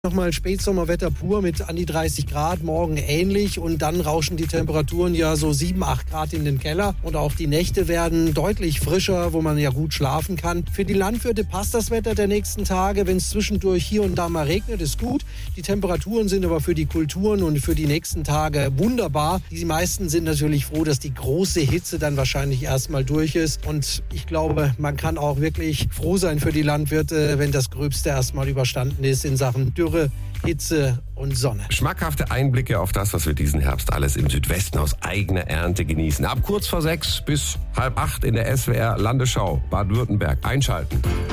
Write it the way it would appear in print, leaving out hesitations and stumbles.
Nochmal Spätsommerwetter pur mit an die 30 Grad, morgen ähnlich und dann rauschen die Temperaturen ja so 7, 8 Grad in den Keller und auch die Nächte werden deutlich frischer, wo man ja gut schlafen kann. Für die Landwirte passt das Wetter der nächsten Tage, wenn es zwischendurch hier und da mal regnet, ist gut. Die Temperaturen sind aber für die Kulturen und für die nächsten Tage wunderbar. Die meisten sind natürlich froh, dass die große Hitze dann wahrscheinlich erstmal durch ist und ich glaube, man kann auch wirklich froh sein für die Landwirte, wenn das Gröbste erstmal überstanden ist in Sachen Dürre, Hitze und Sonne. Schmackhafte Einblicke auf das, was wir diesen Herbst alles im Südwesten aus eigener Ernte genießen. Ab kurz vor 6 bis halb 8 in der SWR Landesschau Baden-Württemberg einschalten.